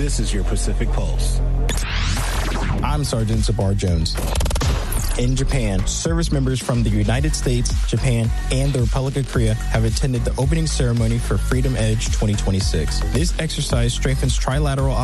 This is your Pacific Pulse. I'm Sergeant Zabar Jones. In Japan, service members from the United States, Japan, and the Republic of Korea have attended the opening ceremony for Freedom Edge 2026. This exercise strengthens trilateral